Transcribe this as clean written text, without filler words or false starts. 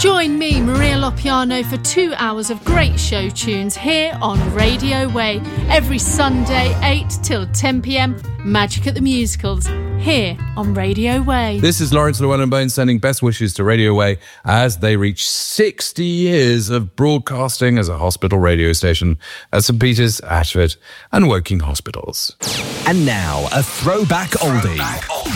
Join me, Maria Lopiano, for 2 hours of great show tunes here on Radio Way. Every Sunday, 8 till 10 p.m, Magic at the Musicals, here on Radio Way. This is Lawrence Llewellyn-Bowen sending best wishes to Radio Way as they reach 60 years of broadcasting as a hospital radio station at St Peter's, Ashford and Woking hospitals. And now, a throwback oldie.